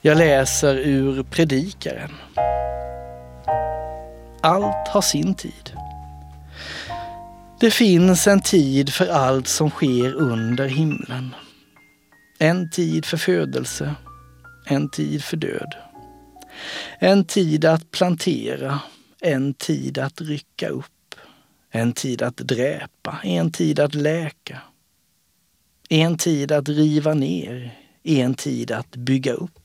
Jag läser ur Predikaren. Allt har sin tid. Det finns en tid för allt som sker under himlen. En tid för födelse, en tid för död. En tid att plantera, en tid att rycka upp. En tid att dräpa, en tid att läka. En tid att riva ner, en tid att bygga upp.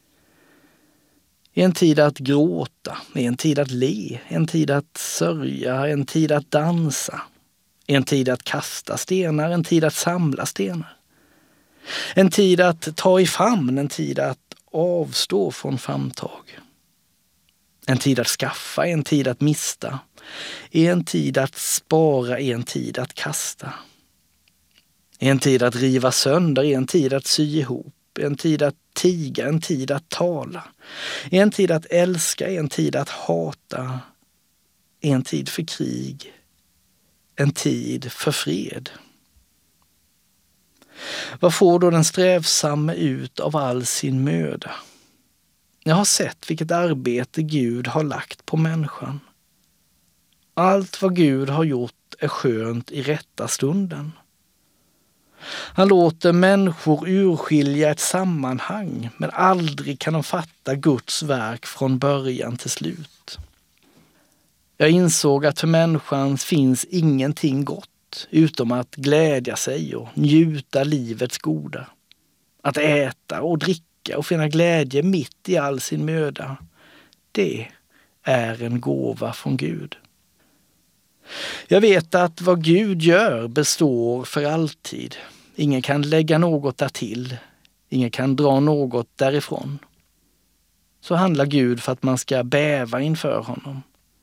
En tid att gråta, en tid att le, en tid att sörja, en tid att dansa. En tid att kasta stenar, en tid att samla stenar. En tid att ta i famn, en tid att avstå från famntag. En tid att skaffa, en tid att mista. En tid att spara, en tid att kasta. En tid att riva sönder, en tid att sy ihop. En tid att tiga, en tid att tala. En tid att älska, en tid att hata. En tid för krig, en tid för fred. Vad får då den strävsamme ut av all sin möda? Jag har sett vilket arbete Gud har lagt på människan. Allt vad Gud har gjort är skönt i rätta stunden. Han låter människor urskilja ett sammanhang, men aldrig kan de fatta Guds verk från början till slut. Jag insåg att för människan finns ingenting gott utom att glädja sig och njuta livets goda. Att äta och dricka och finna glädje mitt i all sin möda. Det är en gåva från Gud. Jag vet att vad Gud gör består för alltid. Ingen kan lägga något därtill. Ingen kan dra något därifrån. Så handlar Gud för att man ska bäva inför honom.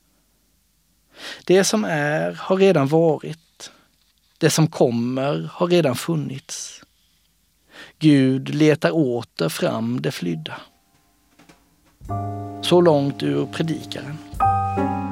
Det som är har redan varit. Det som kommer har redan funnits. Gud letar åter fram det flydda. Så långt ur Predikaren.